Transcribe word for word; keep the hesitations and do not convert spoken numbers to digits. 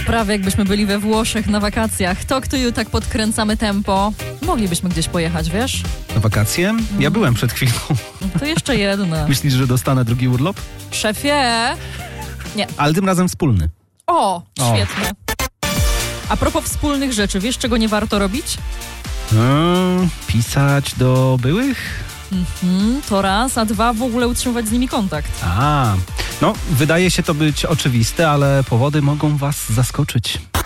Prawie jakbyśmy byli we Włoszech na wakacjach. Talk to you, tak podkręcamy tempo. Moglibyśmy gdzieś pojechać, wiesz? Na wakacje? Ja byłem przed chwilą. To jeszcze jedno. Myślisz, że dostanę drugi urlop? Szefie! Nie. Ale tym razem wspólny. O, O. świetnie. A propos wspólnych rzeczy, wiesz, czego nie warto robić? Hmm, pisać do byłych? Mhm, to raz, a dwa, w ogóle utrzymywać z nimi kontakt. A, no, wydaje się to być oczywiste, ale powody mogą was zaskoczyć.